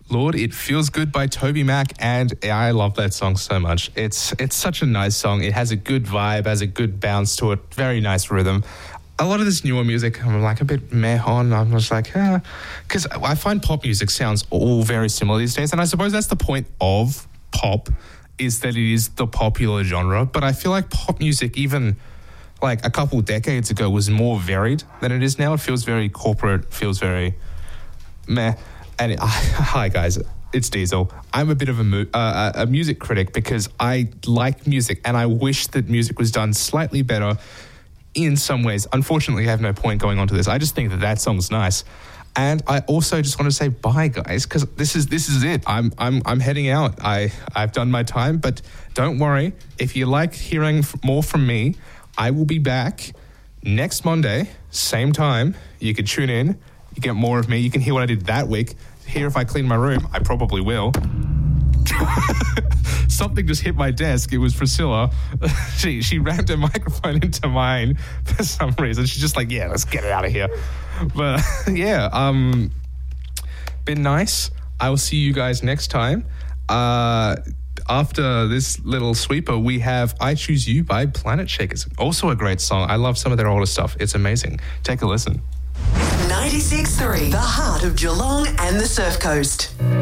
Lord, It Feels Good by Toby Mac, and I love that song so much. It's such a nice song. It has a good vibe, has a good bounce to it, very nice rhythm. A lot of this newer music, I'm like a bit meh on. I'm just like, because I find pop music sounds all very similar these days, and I suppose that's the point of pop, is that it is the popular genre. But I feel like pop music, even like a couple decades ago, was more varied than it is now. It feels very corporate, feels very meh. And hi guys, it's Diesel. I'm a bit of a music critic because I like music and I wish that music was done slightly better in some ways. Unfortunately, I have no point going on to this. I just think that song's nice. And I also just want to say bye, guys, because this is it. I'm heading out. I've done my time, but don't worry. If you like hearing more from me, I will be back next Monday, same time. You can tune in. You get more of me. You can hear what I did that week. Hear if I clean my room. I probably will. Something just hit my desk. It was Priscilla. She rammed her microphone into mine for some reason. She's just like, yeah, let's get it out of here. But yeah, been nice. I will see you guys next time. After this little sweeper, we have I Choose You by Planet Shakers. Also a great song. I love some of their older stuff. It's amazing. Take a listen. 96.3, the heart of Geelong and the Surf Coast.